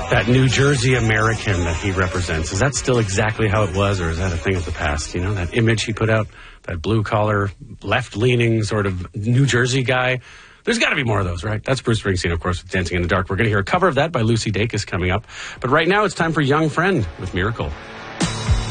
That New Jersey American that he represents, is that still exactly how it was, or is that a thing of the past? You know, that image he put out, that blue-collar, left-leaning sort of New Jersey guy. There's got to be more of those, right? That's Bruce Springsteen, of course, with Dancing in the Dark. We're going to hear a cover of that by Lucy Dacus coming up. But right now, it's time for Young Friend with Miracle.